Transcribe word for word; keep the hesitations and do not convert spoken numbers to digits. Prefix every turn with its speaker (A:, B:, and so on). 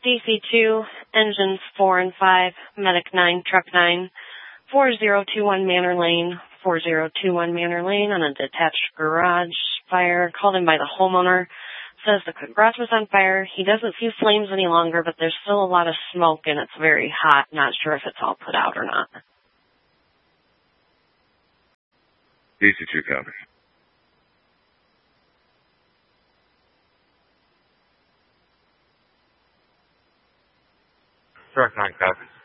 A: D C two, engines four and five, medic nine, truck nine, four zero two one Manor Lane, four zero two one Manor Lane on a detached garage fire called in by the homeowner. Says the garage was on fire. He doesn't see flames any longer, but there's still a lot of smoke and it's very hot. Not sure if it's all put out or not.
B: D C two copies. Truck nine copies.